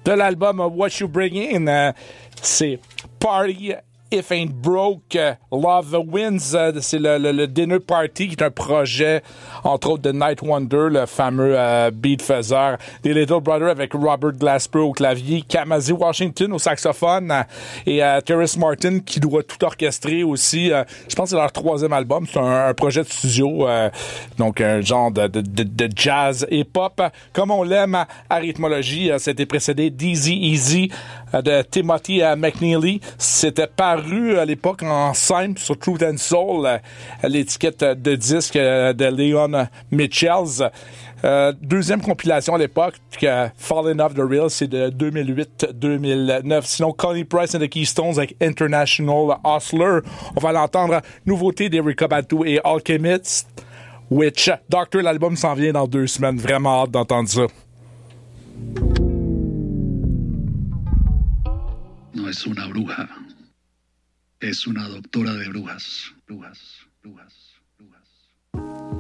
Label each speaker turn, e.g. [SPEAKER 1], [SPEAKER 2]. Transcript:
[SPEAKER 1] de l'album What You Bring In. C'est Party If Ain't Broke, Love the Winds, c'est le Dinner Party, qui est un projet, entre autres, de Night Wonder, le fameux beat faiseur, des Little Brothers avec Robert Glasper au clavier, Kamasi Washington au saxophone, et Terrace Martin qui doit tout orchestrer aussi. Je pense que c'est leur 3e album, c'est un projet de studio, donc un genre de jazz et pop, comme on l'aime à Rythmologie. C'était précédé d'Easy Easy de Timothy McNeely. C'était paru à l'époque en simple sur Truth and Soul, l'étiquette de disque de Leon Mitchells. Deuxième compilation à l'époque, Fallen Off the Rails, c'est de 2008-2009. Sinon, Connie Price and the Keystones avec International Hustler. On va l'entendre. Nouveauté d'Erykah Badu et Alchemist, Which Doctor, l'album s'en vient dans 2 semaines. Vraiment hâte d'entendre ça.
[SPEAKER 2] No es una bruja, es una doctora de brujas, brujas, brujas.